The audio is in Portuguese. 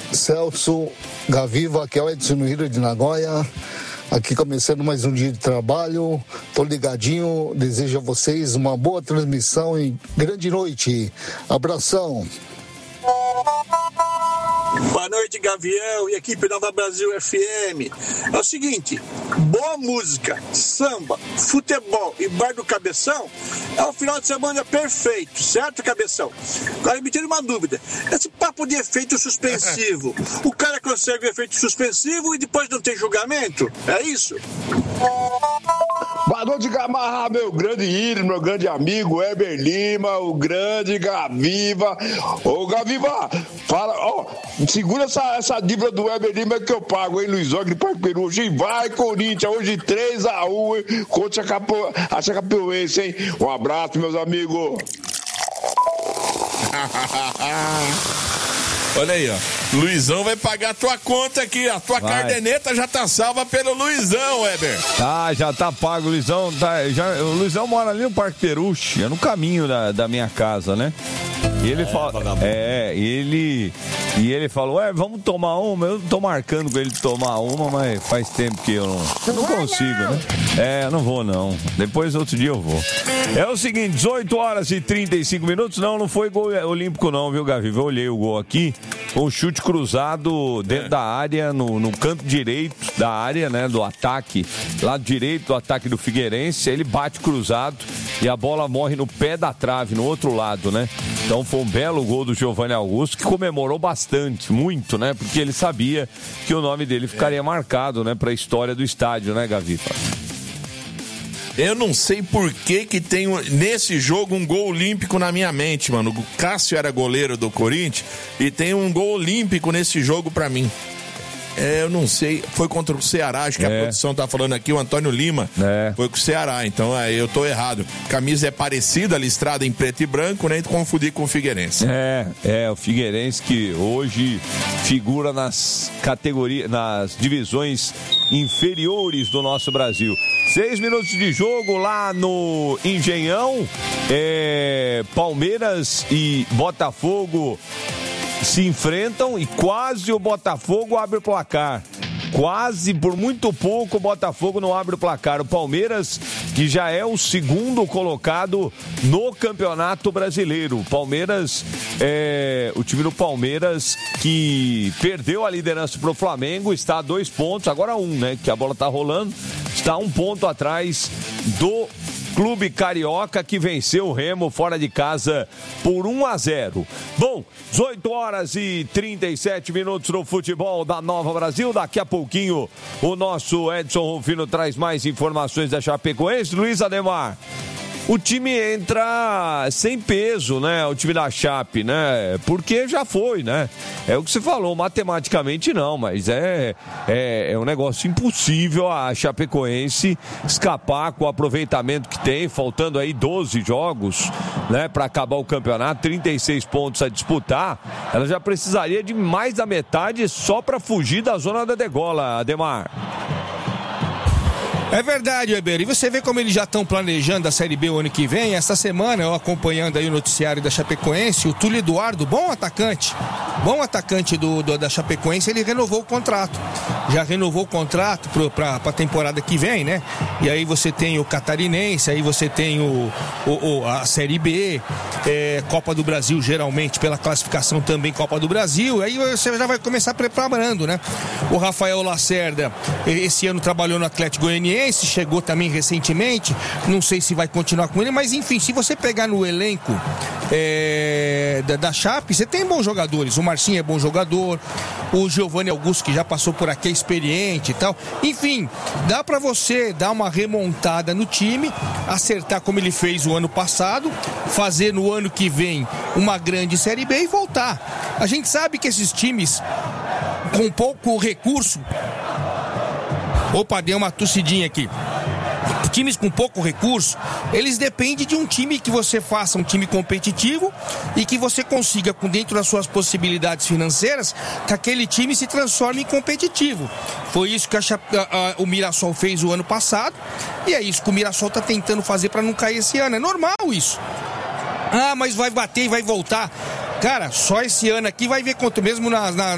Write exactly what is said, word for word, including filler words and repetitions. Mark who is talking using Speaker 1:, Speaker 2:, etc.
Speaker 1: Celso, Gaviva, aqui é o Edson Hiro de Nagoya. Aqui começando mais um dia de trabalho, tô ligadinho, desejo a vocês uma boa transmissão e grande noite. Abração.
Speaker 2: Boa noite, Gavião e equipe Nova Brasil F M. É o seguinte, boa música, samba, futebol e bar do Cabeção é um final de semana perfeito, certo, Cabeção? Agora me tira uma dúvida, esse papo de efeito suspensivo, o cara consegue o efeito suspensivo e depois não tem julgamento? É isso?
Speaker 3: Boa noite, Gamarra, meu grande ídolo, meu grande amigo, Heber Lima, o grande Gaviva. Ô, Gaviva, fala, ó, segura essa, essa dívida do Heber Lima que eu pago, hein, Luiz Ogre, Parque Peru. Hoje vai, Corinthians, hoje três a um, hein, contra a, Capo, a Chapecoense, hein. Um abraço, meus amigos.
Speaker 4: Olha aí, ó. Luizão vai pagar a tua conta aqui. A tua vai. Cardeneta já tá salva pelo Luizão, Weber.
Speaker 5: Ah, já tá pago. O Luizão, tá, já, o Luizão mora ali no Parque Peruche, é no caminho da, da minha casa, né? E ele é, fala. É, ele. E ele falou, ué, vamos tomar uma. Eu tô marcando com ele tomar uma, mas faz tempo que eu não, eu não consigo, né? É, eu não vou não. Depois outro dia eu vou. É o seguinte, dezoito horas e trinta e cinco minutos. Não, não foi gol olímpico não, viu, Gavi? Eu olhei o gol aqui. Um chute cruzado dentro é. da área, no, no canto direito da área, né? Do ataque. Lado direito do ataque do Figueirense. Ele bate cruzado e a bola morre no pé da trave, no outro lado, né? Então foi um belo gol do Giovanni Augusto, que comemorou bastante, muito, né? Porque ele sabia que o nome dele ficaria marcado, né? Pra história do estádio, né, Gavi?
Speaker 4: Eu não sei por que que tem nesse jogo um gol olímpico na minha mente, mano. O Cássio era goleiro do Corinthians e tem um gol olímpico nesse jogo pra mim. É, eu não sei, foi contra o Ceará, acho que é. a produção tá falando aqui, o Antônio Lima é. foi com o Ceará, então aí eu tô errado. Camisa é parecida, listrada em preto e branco, nem né, confundir com o Figueirense.
Speaker 5: É, é, o Figueirense que hoje figura nas categorias, nas divisões inferiores do nosso Brasil. Seis minutos de jogo lá no Engenhão, é, Palmeiras e Botafogo se enfrentam e quase o Botafogo abre o placar. Quase, por muito pouco, o Botafogo não abre o placar. O Palmeiras, que já é o segundo colocado no Campeonato Brasileiro. O Palmeiras, é, o time do Palmeiras que perdeu a liderança para o Flamengo, está a dois pontos, agora um, né? Que a bola está rolando, está um ponto atrás do Clube Carioca, que venceu o Remo fora de casa por um a zero. Bom, dezoito horas e trinta e sete minutos no futebol da Nova Brasil. Daqui a pouquinho o nosso Edson Rufino traz mais informações da Chapecoense. Luiz Ademar, o time entra sem peso, né? O time da Chape, né? Porque já foi, né? É o que você falou, matematicamente não, mas é, é, é um negócio impossível a Chapecoense escapar com o aproveitamento que tem, faltando aí doze jogos, né? Para acabar o campeonato, trinta e seis pontos a disputar. Ela já precisaria de mais da metade só para fugir da zona da degola, Ademar.
Speaker 6: É verdade, Weber. E você vê como eles já estão planejando a Série B o ano que vem. Essa semana, eu acompanhando aí o noticiário da Chapecoense, o Túlio Eduardo, bom atacante, bom atacante do, do, da Chapecoense, ele renovou o contrato. Já renovou o contrato para a temporada que vem, né? E aí você tem o Catarinense, aí você tem o, o, o, a Série B, é, Copa do Brasil, geralmente, pela classificação também Copa do Brasil. Aí você já vai começar preparando, né? O Rafael Lacerda, esse ano trabalhou no Atlético Goianiense, chegou também recentemente, não sei se vai continuar com ele, mas enfim, se você pegar no elenco é, da, da Chape, você tem bons jogadores, o Marcinho é bom jogador, o Giovanni Augusto, que já passou por aqui, é experiente e tal, enfim, dá pra você dar uma remontada no time, acertar como ele fez o ano passado, fazer no ano que vem uma grande Série B e voltar. A gente sabe que esses times com pouco recurso, opa, deu uma tossidinha aqui. Times com pouco recurso, eles dependem de um time que você faça um time competitivo e que você consiga, com dentro das suas possibilidades financeiras, que aquele time se transforme em competitivo. Foi isso que a, a, a, o Mirassol fez o ano passado e é isso que o Mirassol está tentando fazer para não cair esse ano. É normal isso. Ah, mas vai bater e vai voltar. Cara, só esse ano aqui vai ver quanto mesmo na, na